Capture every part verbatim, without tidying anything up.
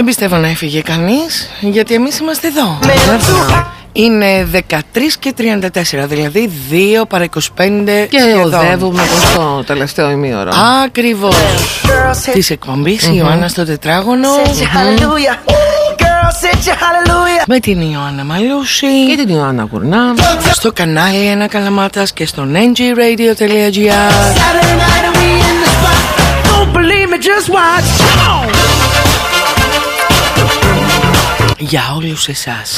Δεν πιστεύω να έφυγε κανείς, γιατί εμείς είμαστε εδώ. Είναι δεκατρείς και τριάντα τέσσερα, δηλαδή δύο παρά είκοσι πέντε. Και οδεύουμε προς το τελευταίο ημίωρο ακριβώς της εκπομπής. Mm-hmm. Η Ιωάννα στο τετράγωνο, mm-hmm. με την Ιωάννα Μαλούση και την Ιωάννα Κουρνά στο κανάλι Ένα Καλαμάτας και στο εν τζι radio τελεία τζι άρ. Για όλους εσάς.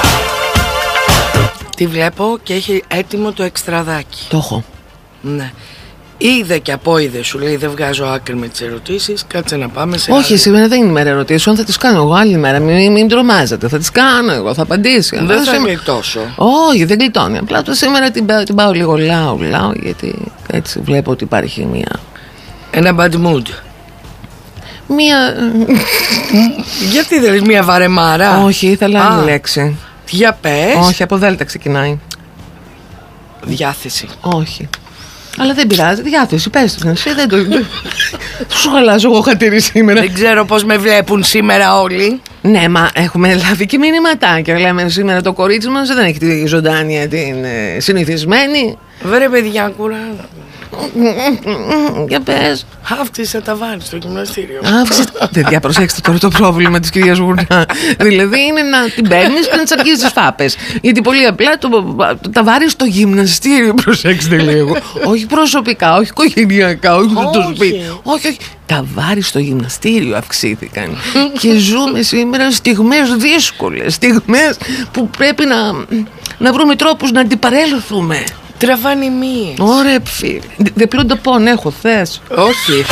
Τι βλέπω και έχει έτοιμο το εξτραδάκι. Το έχω. Ναι. Είδε και απόειδε, σου λέει δεν βγάζω άκρη με τις ερωτήσεις. Κάτσε να πάμε σε. Όχι, άλλη. Σήμερα δεν είναι μέρα ερωτήσεων, θα τις κάνω εγώ άλλη μέρα. Μην, μην τρομάζετε, θα τις κάνω εγώ, θα απαντήσω. Δεν θα σήμερα... γλιτώσω. Όχι, δεν γλιτώνει. Απλά το σήμερα την, την πάω λίγο λάου, λάου, γιατί έτσι βλέπω ότι υπάρχει μια. Ένα bad mood. Μία. Γιατί δεν λες μια βαρεμάρα? Όχι, ήθελα άλλη λέξη. Για πες. Όχι, από δέλτα ξεκινάει. Διάθεση. Όχι. Αλλά δεν πειράζει, διάθεση, πες το. Εσύ δεν το. Σου χαλάζω εγώ χατήρι σήμερα. Δεν ξέρω πώς με βλέπουν σήμερα όλοι. Ναι, μα έχουμε λάβει και μηνυματάκια. Λέμε σήμερα το κορίτσι μας δεν έχει τη ζωντάνια την ε, συνηθισμένη. Βρε παιδιά, κουράζω. Για πες. Αύξησε τα βάρη στο γυμναστήριο. Αύξησε. Παιδιά, προσέξτε τώρα το πρόβλημα της κυρίας Γουρνά. Δηλαδή είναι να την παίρνεις και να της αρχίσεις τις φάπες. Γιατί πολύ απλά το, το, τα βάρη στο γυμναστήριο, προσέξτε λίγο. Όχι προσωπικά, όχι οικογενειακά, όχι στο σπίτι. Όχι, όχι. Τα βάρη στο γυμναστήριο αυξήθηκαν. Και ζούμε σήμερα στιγμές δύσκολες. Στιγμές που πρέπει να, να βρούμε τρόπους να αντιπαρέλθουμε. Τραβάνει μία. Ωραία, φίλε. Διπλούν το πόν έχω, θες? Όχι.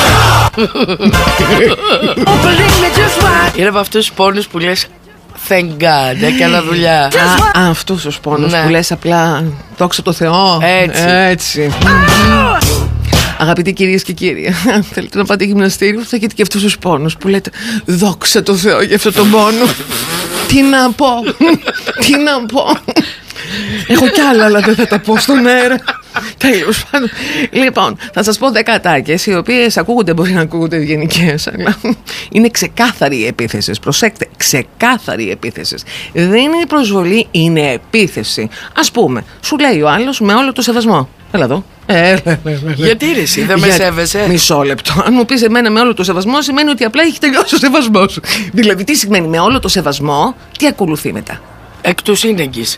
Είναι από αυτούς τους πόνους που λες thank God, έκανα δουλειά. Α, αυτούς τους πόνους ναι. που λες απλά δόξα τω Θεώ. Έτσι, Έτσι. Αγαπητοί κυρίες και κύριοι, θέλετε να πάτε γυμναστήριο, θα έχετε και αυτούς τους πόνους που λέτε δόξα τω Θεώ για αυτό το πόνο. Τι να πω, τι να πω. Έχω κι άλλα, αλλά δεν θα τα πω στον αέρα. Τέλος πάντων. Λοιπόν, θα σας πω δεκατάκες, οι οποίες ακούγονται, μπορεί να ακούγονται ευγενικές, αλλά είναι ξεκάθαρη η επίθεση. Προσέξτε, ξεκάθαρη η επίθεση. Δεν είναι προσβολή, είναι επίθεση. Ας πούμε, σου λέει ο άλλος με όλο το σεβασμό. Έλα εδώ. Ε, ε, ε, ε, γιατί ρε εσύ, δεν με Για... σέβεσαι? Μισό λεπτό. Αν μου πεις εμένα με όλο το σεβασμό, σημαίνει ότι απλά έχει τελειώσει ο σεβασμός. Δηλαδή, τι σημαίνει με όλο το σεβασμό, τι ακολουθεί μετά? Εκ του σύνεγγης.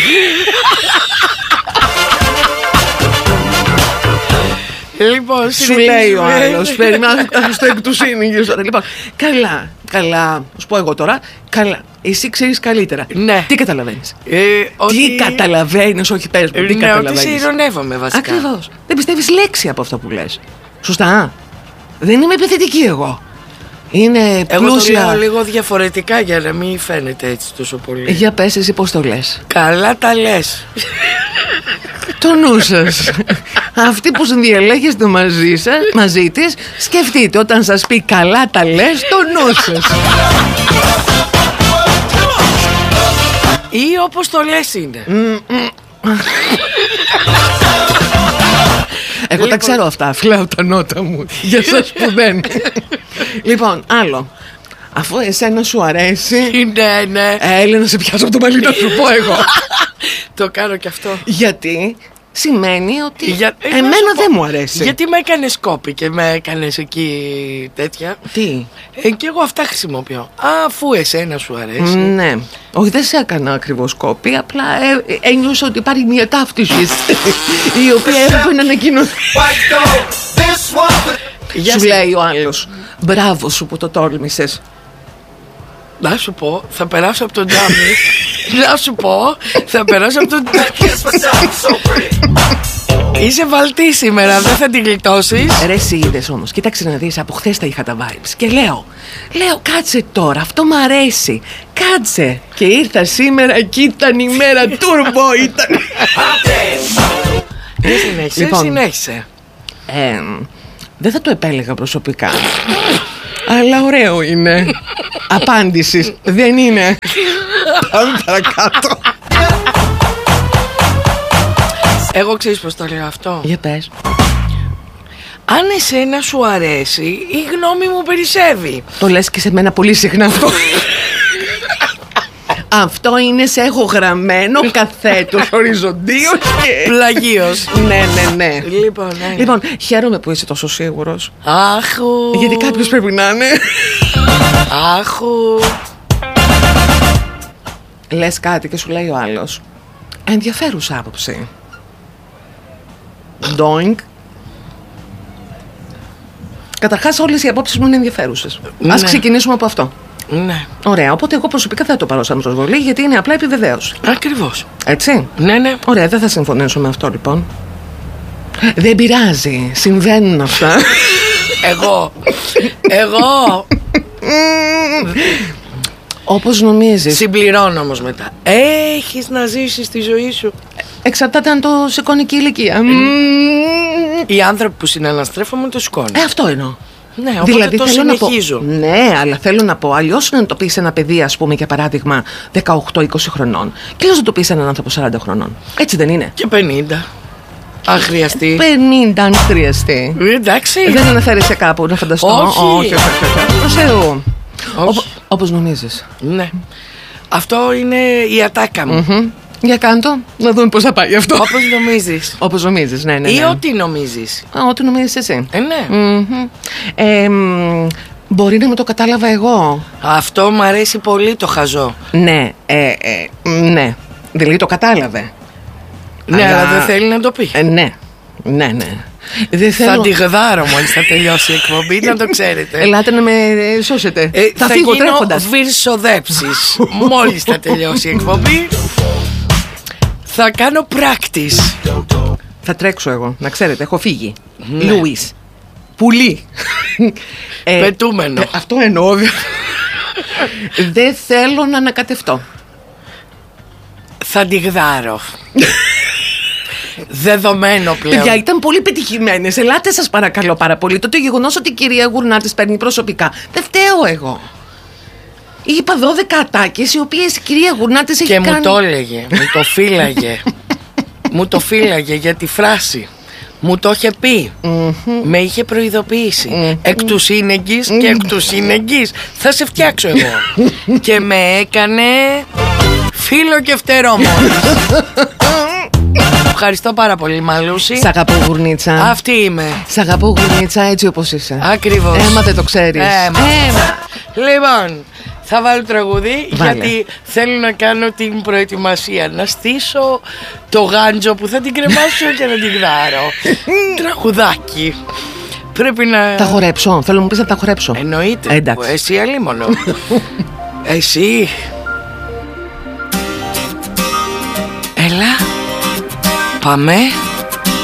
Λοιπόν, σου λέει ο άλλος. Περιμένω στο εκ του σύνεγγης. Λοιπόν, καλά, καλά. Σου πω εγώ τώρα. Καλά. Εσύ ξέρεις καλύτερα. Ναι. Τι καταλαβαίνεις? Ε, ότι... Τι καταλαβαίνεις, όχι πες μου. Τι ναι, καταλαβαίνεις? ότι σε ειρωνεύομαι βασικά. Ακριβώς. Δεν πιστεύεις λέξη από αυτό που λες. Σωστά. Δεν είμαι επιθετική εγώ. Είναι πλούσια. Εγώ το λέω λίγο διαφορετικά για να μην φαίνεται έτσι τόσο πολύ. Για πες εσύ πώς το λες. Καλά τα λες. Το νου σας. Αυτή που συνδιαλέγεστε μαζί σας, μαζί της, σκεφτείτε όταν σας πει καλά τα λες, το νου σας. Ή όπως το λες είναι. Εγώ λοιπόν... τα ξέρω αυτά, φυλάω τα νότα μου. Για σας που δεν. Λοιπόν, άλλο. Αφού εσένα σου αρέσει. Ναι, ναι. Έλα να σε πιάσω από το μαλλί να σου πω εγώ. Το κάνω κι αυτό. Γιατί σημαίνει ότι Για... εμένα δεν μου αρέσει. Γιατί με έκανες κόπη και με έκανες εκεί τέτοια. Τι? Ε, και εγώ αυτά χρησιμοποιώ. Α, αφού εσένα σου αρέσει. Ναι. Όχι, δεν σε έκανα ακριβώς κόπη. Απλά ε, ένιωσα ότι υπάρχει μια ταύτιση η οποία έπρεπε να ανακοινωθεί. Σου λέει ο άλλος. Μπράβο σου που το τόλμησες. Να σου πω, θα περάσω από τον τζάμι. Να σου πω, θα περάσω από τον τζάμι. Είσαι βαλτή σήμερα, δεν θα την γλιτώσεις. Ρε εσύ είδες όμως, κοίταξε να δεις, από χθες τα είχα τα vibes. Και λέω, λέω κάτσε τώρα, αυτό μ' αρέσει. Κάτσε. Και ήρθα σήμερα και ήταν η μέρα τουρμπο ήταν. Δεν συνέχισε, λοιπόν, συνέχισε. Ε, δεν θα το επέλεγα προσωπικά. Αλλά ωραίο είναι. Απάντηση δεν είναι. Πάμε παρακάτω. Εγώ ξέρεις πως το λέω αυτό. Για πες. Αν εσένα σου αρέσει, η γνώμη μου περισσεύει. Το λες και σε μένα πολύ συχνά αυτό. Αυτό είναι σε έχω γραμμένο καθέτος οριζοντίος και... Πλαγίος. Ναι, ναι, ναι. Λοιπόν, ναι. Λοιπόν, χαίρομαι που είσαι τόσο σίγουρος. Άχου. Γιατί κάποιος πρέπει να είναι. Άχου. Λες κάτι και σου λέει ο άλλος, ενδιαφέρουσα άποψη. Doink. Καταρχάς όλες οι απόψεις μου είναι ενδιαφέρουσες. Ναι. Ας ξεκινήσουμε από αυτό. Ναι. Ωραία, οπότε εγώ προσωπικά δεν θα το πάρω σαν προσβολή, γιατί είναι απλά επιβεβαίωση. Ακριβώς. Έτσι. Ναι, ναι. Ωραία, δεν θα συμφωνήσω με αυτό λοιπόν. Δεν πειράζει, συμβαίνουν αυτά. Εγώ. Εγώ. Όπως νομίζεις. Συμπληρώνω όμως μετά. Έχεις να ζήσεις τη ζωή σου. Εξαρτάται αν το σηκώνει και η ηλικία. Οι άνθρωποι που συναναστρέφομαι το σηκώνουν. Ε, αυτό εννοώ. Ναι, οπότε Δηλαδή, το θέλω να πω, συνεχίζω. ναι, αλλά θέλω να πω, αλλιώς να το πεις σε ένα παιδί, ας πούμε, για παράδειγμα, δεκαοκτώ είκοσι χρονών, και αλλιώς να το πεις σε έναν άνθρωπο σαράντα χρονών. Έτσι δεν είναι? Και πενήντα. Αν χρειαστεί. πενήντα αν χρειαστεί. Εντάξει. Δεν αναφέρεσαι κάπου να φανταστώ? Όχι. Όχι, όχι, όχι. Προς Θεού. Όχι. Οπ- Όπως νομίζεις. Ναι. Αυτό είναι η ατάκα μου. Μμμ. Για κάντο, να δούμε πώς θα πάει αυτό. Όπως νομίζεις. Όπως νομίζεις, ναι, ναι, ναι. Ή ό,τι νομίζεις. Α, ό,τι νομίζεις εσύ. Ε, ναι. Μμμ. Ε, μ, μπορεί να με το κατάλαβα εγώ. Αυτό μου αρέσει πολύ το χαζό. Ναι, ε, ε, ναι. Δηλαδή το κατάλαβε. Ναι, Αλλά- αλλά δεν θέλει να το πει. Ε, ναι, ναι, ναι. Δεν Θα θέλω... τη γδάρω μόλις θα τελειώσει η εκπομπή, να το ξέρετε. Ελάτε να με ε, σώσετε. Ε, θα, θα φύγω γίνω τρέχοντας. βυρσοδέψεις. Μόλις θα τελειώσει η εκπομπή, θα κάνω practice. Θα τρέξω εγώ, να ξέρετε, έχω φύγει. Ναι. Λούις. Πουλί. Ε, Πετούμενο. ε, αυτό εννοώ. Δεν θέλω να ανακατευτώ. Θα τη γδάρω. Δεδομένο πλέον. Παιδιά, ήταν πολύ πετυχημένες. Ελάτε, σας παρακαλώ πάρα πολύ. Το γεγονός ότι η κυρία Γουρνάτης παίρνει προσωπικά, δεν φταίω εγώ. Είπα δώδεκα ατάκες, οι οποίες η κυρία Γουρνάτης έχει Και κάνει. μου το έλεγε, μου το φύλαγε. Μου το φύλαγε για τη φράση. Μου το είχε πει. Με είχε προειδοποιήσει. Εκ του σύνεγγης και εκ του σύνεγγης θα σε φτιάξω εγώ. Και με έκανε φίλο και φτερό μόλις. Ευχαριστώ πάρα πολύ, Μαλούση. Σ' αγαπώ, Γουρνίτσα. Αυτή είμαι. Σ' αγαπώ, Γουρνίτσα, έτσι όπως είσαι. Ακριβώς. Έμα δεν το ξέρεις. Έμα. Έμα. Λοιπόν, θα βάλω τραγούδι. Βάλε. Γιατί θέλω να κάνω την προετοιμασία. Να στήσω το γάντζο που θα την κρεμάσω και να την γδάρω. Τραγουδάκι. Πρέπει να... Τα χορέψω. Θέλω να μου πεις να τα χορέψω. Εννοείται. Εντάξει. Εσύ αλίμονο. Εσύ. Έλα. Πάμε.